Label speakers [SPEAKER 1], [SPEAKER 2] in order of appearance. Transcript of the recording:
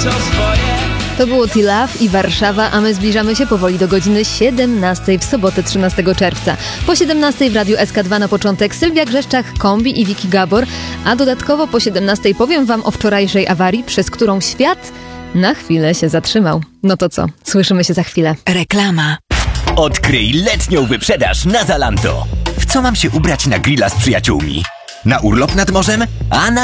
[SPEAKER 1] To było T-Love i Warszawa, a my zbliżamy się powoli do godziny 17 w sobotę 13 czerwca. Po 17 w Radiu SK2 na początek Sylwia Grzeszczak, Kombi i Wiki Gabor, a dodatkowo po 17 powiem wam o wczorajszej awarii, przez którą świat na chwilę się zatrzymał. No to co, słyszymy się za chwilę.
[SPEAKER 2] Reklama.
[SPEAKER 3] Odkryj letnią wyprzedaż na Zalando. W co mam się ubrać na grilla z przyjaciółmi? Na urlop nad morzem? A na